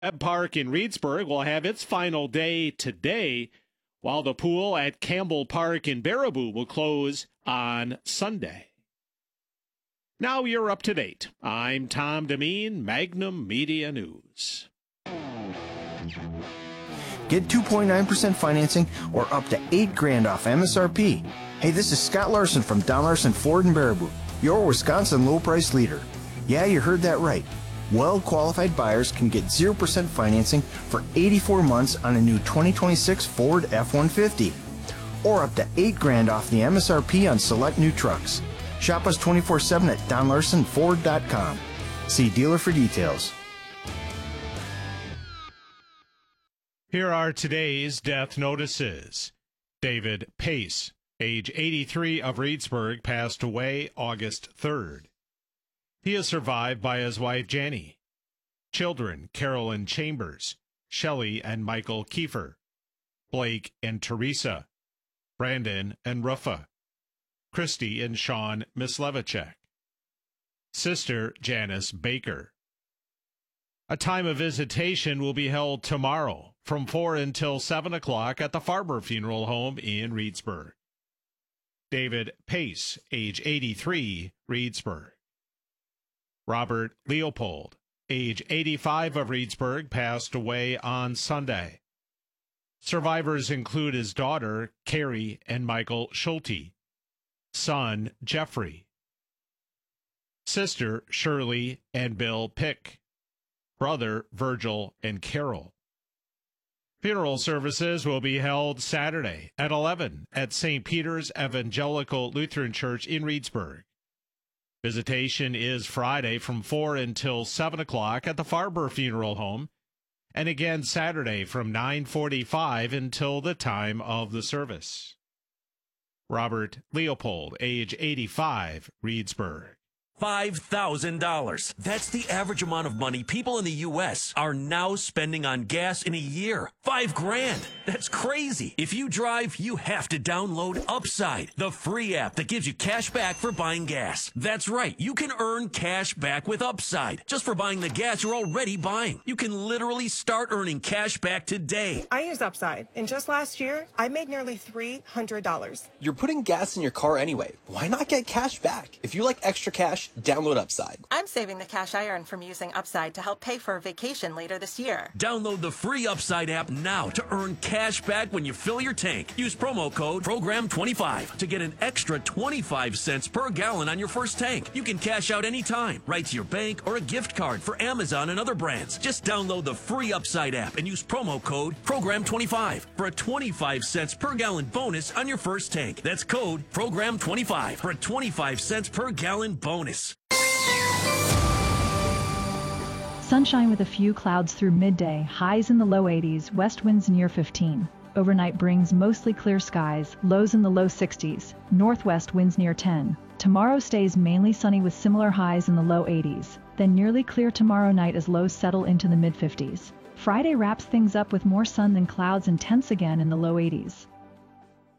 Webb Park in Reedsburg will have its final day today, while the pool at Campbell Park in Baraboo will close on Sunday. Now you're up to date. I'm Tom Demeen, Magnum Media News. Get 2.9% financing or up to $8,000 off MSRP. Hey, this is Scott Larson from Don Larson Ford in Baraboo, your Wisconsin low price leader. Yeah, you heard that right. Well-qualified buyers can get 0% financing for 84 months on a new 2026 Ford F-150, or up to $8,000 off the MSRP on select new trucks. Shop us 24/7 at donlarsonford.com. See dealer for details. Here are today's death notices. David Pace, age 83 of Reedsburg, passed away August 3rd. He is survived by his wife, Janie. Children, Carolyn Chambers, Shelley and Michael Kiefer, Blake and Teresa, Brandon and Rufa, Christy and Sean Mislevicek, sister Janice Baker. A time of visitation will be held tomorrow from 4 until 7 o'clock at the Farber Funeral Home in Reedsburg. David Pace, age 83, Reedsburg. Robert Leopold, age 85 of Reedsburg, passed away on Sunday. Survivors include his daughter, Carrie and Michael Schulte, son, Jeffrey, sister, Shirley and Bill Pick, brother, Virgil and Carol. Funeral services will be held Saturday at 11 at St. Peter's Evangelical Lutheran Church in Reedsburg. Visitation is Friday from 4 until 7 o'clock at the Farber Funeral Home, and again Saturday from 9:45 until the time of the service. Robert Leopold, age 85, Reedsburg. $5,000. That's the average amount of money people in the U.S. are now spending on gas in a year. $5,000. That's crazy. If you drive, you have to download Upside, the free app that gives you cash back for buying gas. That's right. You can earn cash back with Upside just for buying the gas you're already buying. You can literally start earning cash back today. I use Upside, and just last year, I made nearly $300. You're putting gas in your car anyway. Why not get cash back? If you like extra cash, download Upside. I'm saving the cash I earn from using Upside to help pay for a vacation later this year. Download the free Upside app now to earn cash back when you fill your tank. Use promo code PROGRAM25 to get an extra 25 cents per gallon on your first tank. You can cash out anytime, right to your bank or a gift card for Amazon and other brands. Just download the free Upside app and use promo code PROGRAM25 for a 25 cents per gallon bonus on your first tank. That's code PROGRAM25 for a 25 cents per gallon bonus. Sunshine with a few clouds through midday, highs in the low 80s, west winds near 15. Overnight brings mostly clear skies, lows in the low 60s, northwest winds near 10. Tomorrow stays mainly sunny with similar highs in the low 80s, then nearly clear tomorrow night as lows settle into the mid 50s. Friday wraps things up with more sun than clouds and temps again in the low 80s.